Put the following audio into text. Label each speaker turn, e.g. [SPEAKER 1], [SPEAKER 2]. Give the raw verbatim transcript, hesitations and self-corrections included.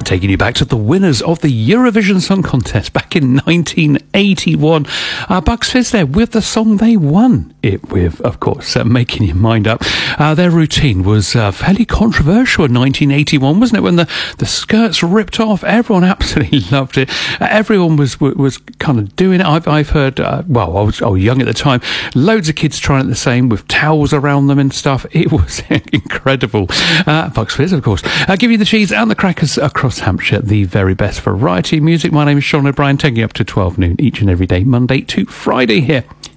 [SPEAKER 1] taking you back to the winners of the Eurovision Song Contest back in nineteen eighty-one. Uh, Bucks Fizz there with the song they won it with, of course, uh, Making Your Mind Up. Uh, their routine was uh, fairly controversial in nineteen eighty-one, wasn't it? When the, the skirts ripped off, everyone absolutely loved it. Uh, everyone was was kind of doing it. I've, I've heard, uh, well, I was, I was young at the time, loads of kids trying it the same with towels around them and stuff. It was incredible. Uh, Bucks Fizz, of course. Uh, give you the cheese and the crackers across Hampshire, the very best variety music. My name is Sean O'Brien, taking you up to twelve noon each and every day, Monday to Friday here